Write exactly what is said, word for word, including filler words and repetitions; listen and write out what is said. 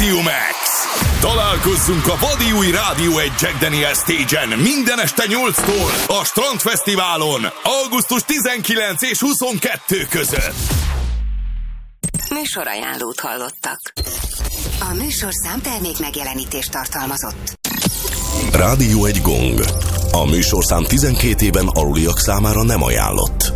Stadium X. Találkozzunk a vadi új Rádió egy Jack Daniel Stage-en minden este nyolctól a Strandfesztiválon augusztus tizenkilencedike és huszonkettő között. Műsorajánlót hallottak. A műsorszám termék megjelenítést tartalmazott. Rádió egy gong. A műsorszám tizenkét éven aluliak számára nem ajánlott.